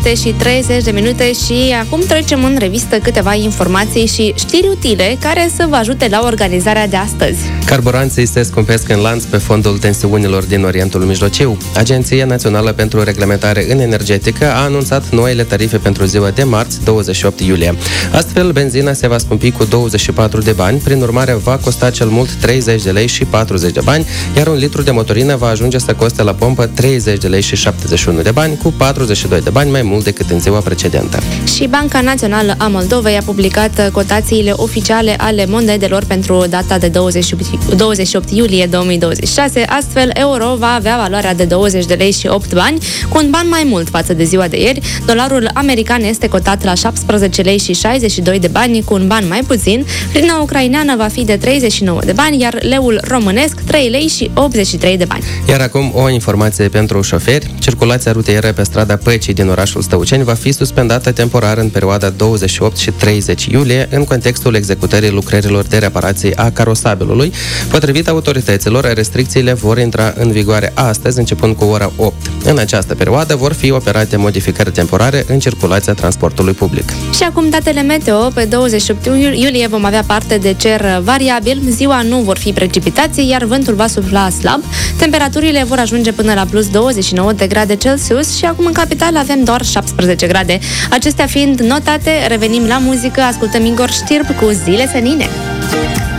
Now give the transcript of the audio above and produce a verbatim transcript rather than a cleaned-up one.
și treizeci de minute și acum trecem în revistă câteva informații și știri utile care să vă ajute la organizarea de astăzi. Carburanții se scumpesc în lanț pe fondul tensiunilor din Orientul Mijlociu. Agenția Națională pentru Reglementare în Energetică a anunțat noile tarife pentru ziua de marți, douăzeci și opt iulie. Astfel, benzina se va scumpi cu douăzeci și patru de bani, prin urmare va costa cel mult treizeci de lei și patruzeci de bani, iar un litru de motorină va ajunge să coste la pompă treizeci de lei și șaptezeci și unu de bani, cu patruzeci și doi de bani mai mult decât în ziua precedentă. Și Banca Națională a Moldovei a publicat cotațiile oficiale ale monedelor pentru data de douăzeci și opt iulie două mii douăzeci și șase. Astfel, euro va avea valoarea de douăzeci de lei și opt bani, cu un ban mai mult față de ziua de ieri. Dolarul american este cotat la șaptesprezece lei și șaizeci și doi de bani, cu un ban mai puțin. Hrina ucraineană va fi de treizeci și nouă de bani, iar leul românesc trei lei și optzeci și trei de bani. Iar acum o informație pentru șoferi. Circulația rutieră pe strada Păcii din orașul Stăuceni va fi suspendată temporar în perioada douăzeci și opt și treizeci iulie în contextul executării lucrărilor de reparație a carosabilului. Potrivit autorităților, restricțiile vor intra în vigoare astăzi, începând cu ora opt. În această perioadă vor fi operate modificări temporare în circulația transportului public. Și acum datele meteo. Pe douăzeci și opt iulie vom avea parte de cer variabil, ziua nu vor fi precipitații, iar vântul va sufla slab. Temperaturile vor ajunge până la plus douăzeci și nouă de grade Celsius și acum în capitală avem doar șaptesprezece grade. Acestea fiind notate, revenim la muzică, ascultăm Igor Știrb cu Zile senine.